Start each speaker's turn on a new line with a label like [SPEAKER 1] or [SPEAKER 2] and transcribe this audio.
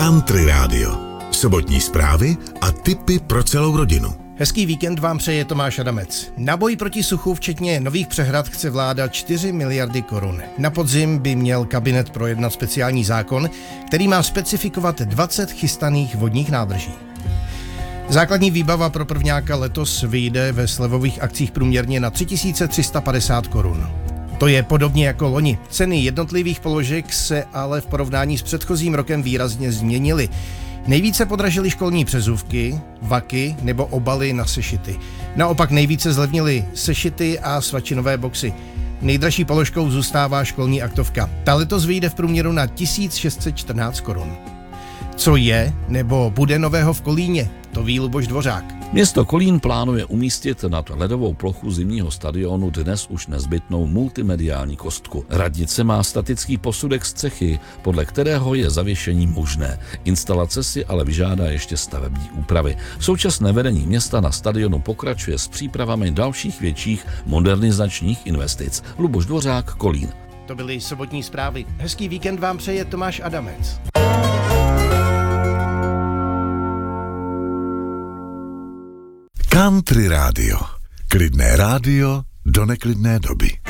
[SPEAKER 1] Country Radio. Sobotní zprávy a tipy pro celou rodinu.
[SPEAKER 2] Hezký víkend vám přeje Tomáš Adamec. Na boj proti suchu včetně nových přehrad chce vláda 4 miliardy korun. Na podzim by měl kabinet projednat speciální zákon, který má specifikovat 20 chystaných vodních nádrží. Základní výbava pro prvňáka letos vyjde ve slevových akcích průměrně na 3350 korun. To je podobně jako loni. Ceny jednotlivých položek se ale v porovnání s předchozím rokem výrazně změnily. Nejvíce podražily školní přezůvky, vaky nebo obaly na sešity. Naopak nejvíce zlevnily sešity a svačinové boxy. Nejdražší položkou zůstává školní aktovka. Ta letos vyjde v průměru na 1614 korun. Co je nebo bude nového v Kolíně? To ví Luboš Dvořák.
[SPEAKER 3] Město Kolín plánuje umístit nad ledovou plochu zimního stadionu dnes už nezbytnou multimediální kostku. Radnice má statický posudek střechy, podle kterého je zavěšení možné. Instalace si ale vyžádá ještě stavební úpravy. Současné vedení města na stadionu pokračuje s přípravami dalších větších modernizačních investic. Luboš Dvořák, Kolín.
[SPEAKER 2] To byly sobotní zprávy. Hezký víkend vám přeje Tomáš Adamec.
[SPEAKER 1] Country Radio. Klidné rádio do neklidné doby.